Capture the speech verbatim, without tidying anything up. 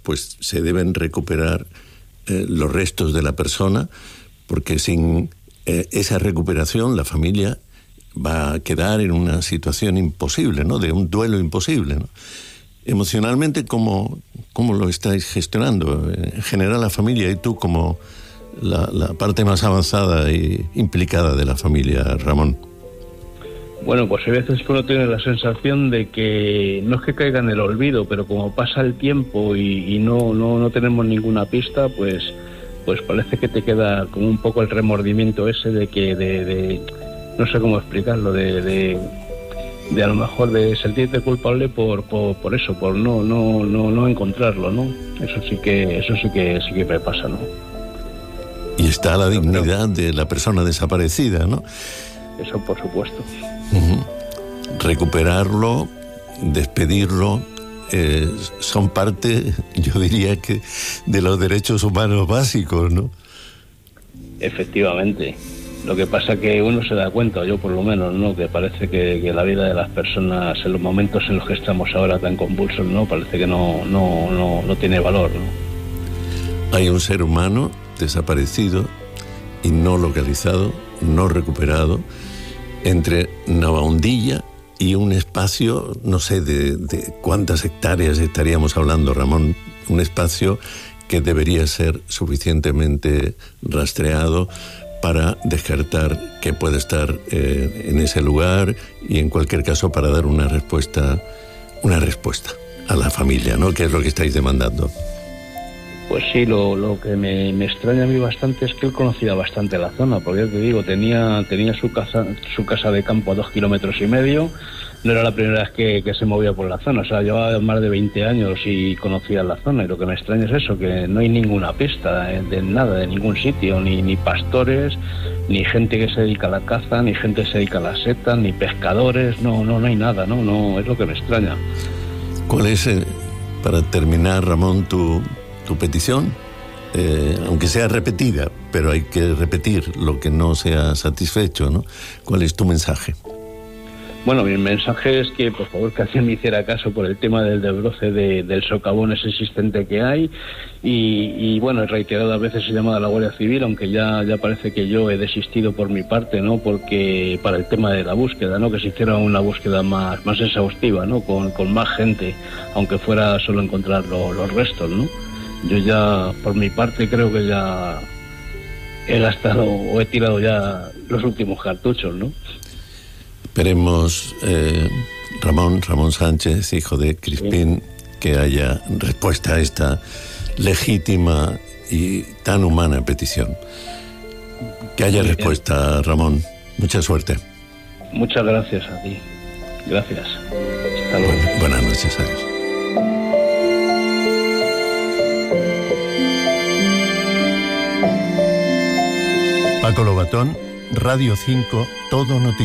pues se deben recuperar eh, los restos de la persona, porque sin eh, esa recuperación la familia va a quedar en una situación imposible, ¿no? De un duelo imposible, ¿no? Emocionalmente, ¿cómo, cómo lo estáis gestionando? En general la familia y tú como la, la parte más avanzada e implicada de la familia, Ramón. Bueno, pues hay veces que uno tiene la sensación de que no es que caiga en el olvido, pero como pasa el tiempo y, y no, no, no tenemos ninguna pista, pues, pues parece que te queda como un poco el remordimiento ese de que, de, de no sé cómo explicarlo, de, de, de a lo mejor de sentirte culpable por, por, por eso, por no, no, no, no encontrarlo, ¿no? Eso sí que, eso sí que, sí que me pasa, ¿no? Y está la dignidad de la persona desaparecida, ¿no? Eso por supuesto. Uh-huh. Recuperarlo, despedirlo, eh, son parte, yo diría que, de los derechos humanos básicos, ¿no? Efectivamente. Lo que pasa que uno se da cuenta, yo por lo menos, ¿no? Que parece que, que la vida de las personas, en los momentos en los que estamos ahora tan convulsos, ¿no? Parece que no, no, no, no tiene valor, ¿no? Hay un ser humano desaparecido y no localizado, no recuperado, entre Navaundilla y un espacio, no sé de, de cuántas hectáreas estaríamos hablando, Ramón, un espacio que debería ser suficientemente rastreado para descartar que puede estar eh, en ese lugar y en cualquier caso para dar una respuesta, una respuesta a la familia, ¿no? Que es lo que estáis demandando. Pues sí, lo, lo que me, me extraña a mí bastante es que él conocía bastante la zona, porque ya te digo, tenía, tenía su casa, su casa de campo a dos kilómetros y medio, no era la primera vez que, que se movía por la zona, o sea, llevaba más de veinte años y conocía la zona, y lo que me extraña es eso, que no hay ninguna pista de, de nada, de ningún sitio, ni, ni pastores, ni gente que se dedica a la caza, ni gente que se dedica a la seta, ni pescadores, no, no, no hay nada, no, no, es lo que me extraña. ¿Cuál es, eh, para terminar, Ramón, tu... tu petición, eh, aunque sea repetida, pero hay que repetir lo que no sea satisfecho, ¿no? ¿Cuál es tu mensaje? Bueno, mi mensaje es que por favor que alguien me hiciera caso por el tema del desbroce de, del socavón ese existente que hay y, y bueno, reiteradas veces he llamado a la Guardia Civil, aunque ya, ya parece que yo he desistido por mi parte, ¿no? Porque para el tema de la búsqueda, ¿no? Que se hiciera una búsqueda más, más exhaustiva, ¿no? Con, con más gente, aunque fuera solo encontrar lo, los restos, ¿no? Yo ya, por mi parte, creo que ya he gastado o he tirado ya los últimos cartuchos, ¿no? Esperemos, eh, Ramón, Ramón Sánchez, hijo de Crispín, sí, que haya respuesta a esta legítima y tan humana petición. Que haya Muy respuesta, bien. Ramón. Mucha suerte. Muchas gracias a ti. Gracias. Hasta luego. Bueno, buenas noches, adiós. Paco Lobatón, Radio cinco, Todo Noticias.